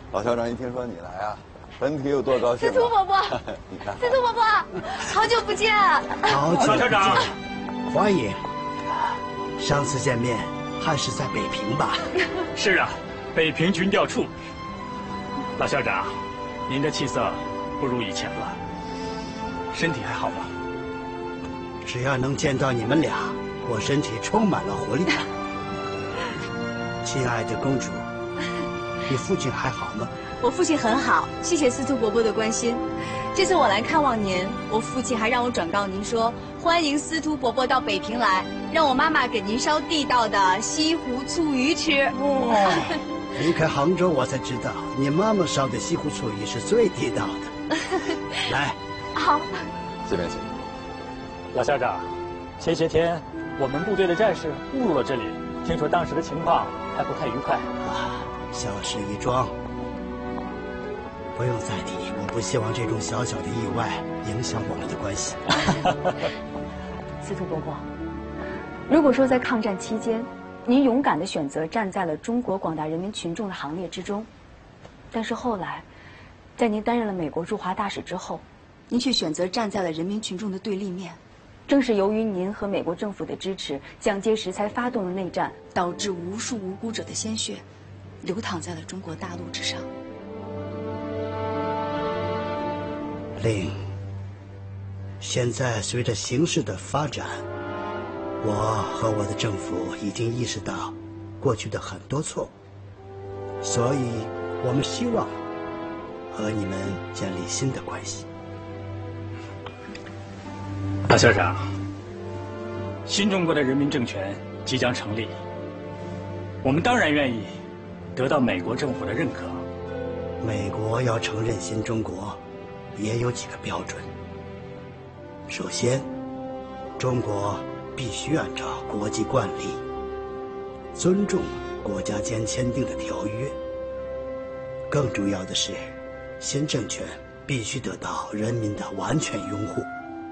老校长一听说你来啊，本体有多高兴？ 司徒伯伯， 你看， 司徒伯伯，好久不见！ 好久不见， 老校长， 欢迎。上次见面还是在北平吧？ 是啊，北平军调处。老校长，您的气色不如以前了，身体还好吗？ 只要能见到你们俩，我身体充满了活力。亲爱的公主，你父亲还好吗？ 我父亲很好，谢谢司徒伯伯的关心。这次我来看望您，我父亲还让我转告您说，欢迎司徒伯伯到北平来，让我妈妈给您烧地道的西湖醋鱼吃。 离开杭州，我才知道你妈妈烧的西湖醋鱼是最地道的。来， 好， 这边请。 老校长，前些天我们部队的战士误入了这里，听说当时的情况还不太愉快。 小事一桩，不用再提。我不希望这种小小的意外影响我们的关系。 司徒伯伯，如果说在抗战期间，您勇敢地选择站在了中国广大人民群众的行列之中，但是后来，在您担任了美国驻华大使之后，您却选择站在了人民群众的对立面。正是由于您和美国政府的支持，蒋介石才发动了内战，导致无数无辜者的鲜血流淌在了中国大陆之上。 令，现在随着形势的发展，我和我的政府已经意识到过去的很多错误，所以我们希望和你们建立新的关系。 老校长，新中国的人民政权即将成立，我们当然愿意得到美国政府的认可。 美国要承认新中国，也有几个标准。首先，中国必须按照国际惯例，尊重国家间签订的条约。更重要的是，新政权必须得到人民的完全拥护。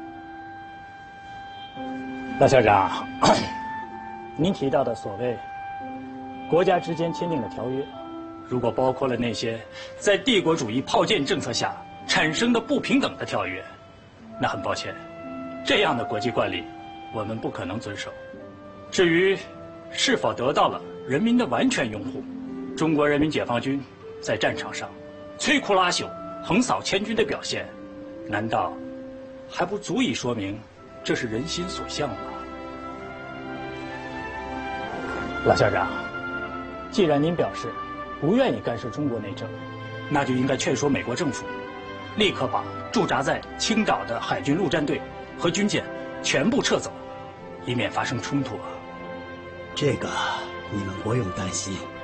老校长，您提到的所谓国家之间签订的条约，如果包括了那些在帝国主义炮舰政策下产生的不平等的条约，那很抱歉，这样的国际惯例我们不可能遵守。至于是否得到了人民的完全拥护，中国人民解放军在战场上摧枯拉朽、横扫千军的表现，难道还不足以说明这是人心所向吗？老校长，既然您表示不愿意干涉中国内政，那就应该劝说美国政府立刻把驻扎在青岛的海军陆战队和军舰全部撤走，以免发生冲突啊。 这个你们不用担心。